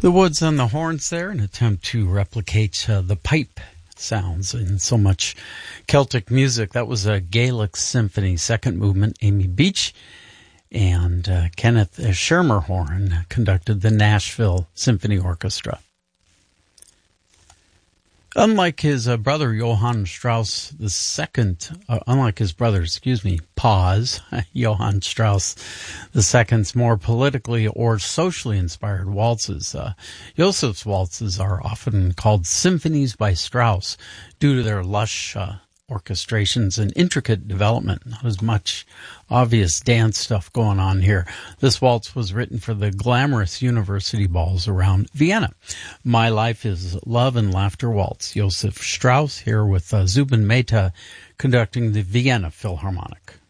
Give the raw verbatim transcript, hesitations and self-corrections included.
The Woods on the horns there, an attempt to replicate uh, the pipe sounds in so much Celtic music. That was a Gaelic symphony, second movement. Amy Beach and uh, Kenneth Schermerhorn conducted the Nashville Symphony Orchestra. Unlike his uh, brother Johann Strauss the second, uh, unlike his brother, excuse me, pause, Johann Strauss the second's more politically or socially inspired waltzes. Uh, Joseph's waltzes are often called symphonies by Strauss due to their lush uh, orchestrations and intricate development. Not as much obvious dance stuff going on here. This waltz was written for the glamorous university balls around Vienna. My Life is Love and Laughter Waltz. Joseph Strauss here with uh, Zubin Mehta conducting the Vienna Philharmonic.